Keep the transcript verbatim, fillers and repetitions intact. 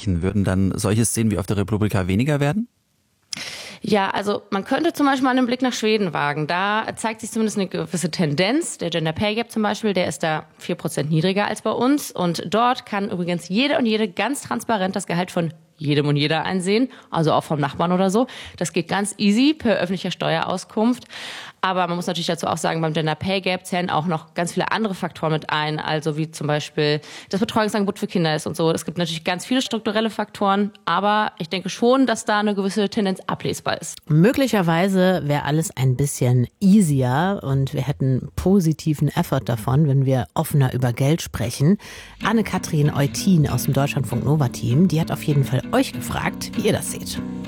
sprechen, würden dann solche Szenen wie auf der Republika weniger werden? Ja, also man könnte zum Beispiel mal einen Blick nach Schweden wagen. Da zeigt sich zumindest eine gewisse Tendenz. Der Gender Pay Gap zum Beispiel, der ist da vier Prozent niedriger als bei uns. Und dort kann übrigens jede und jede ganz transparent das Gehalt von jedem und jeder einsehen, also auch vom Nachbarn oder so. Das geht ganz easy per öffentlicher Steuerauskunft. Aber man muss natürlich dazu auch sagen, beim Gender Pay Gap zählen auch noch ganz viele andere Faktoren mit ein, also wie zum Beispiel das Betreuungsangebot für Kinder ist und so. Es gibt natürlich ganz viele strukturelle Faktoren, aber ich denke schon, dass da eine gewisse Tendenz ablesbar ist. Möglicherweise wäre alles ein bisschen easier und wir hätten positiven Effort davon, wenn wir offener über Geld sprechen. Anne-Kathrin Eutin aus dem Deutschlandfunk Nova Team, die hat auf jeden Fall euch gefragt, wie ihr das seht.